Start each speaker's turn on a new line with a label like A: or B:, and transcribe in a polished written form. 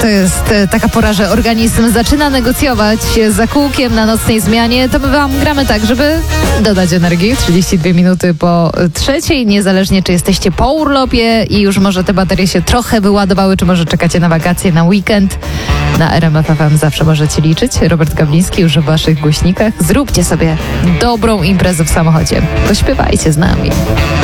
A: To jest taka pora, że organizm zaczyna negocjować za kółkiem na nocnej zmianie. To my wam gramy tak, żeby dodać energii. 32 minuty po 3:00, niezależnie czy jesteście po urlopie i już może te baterie się trochę wyładowały, czy może czekacie na wakacje, na weekend. Na RMF FM zawsze możecie liczyć. Robert Gawliński już w waszych głośnikach. Zróbcie sobie dobrą imprezę w samochodzie. Pośpiewajcie z nami.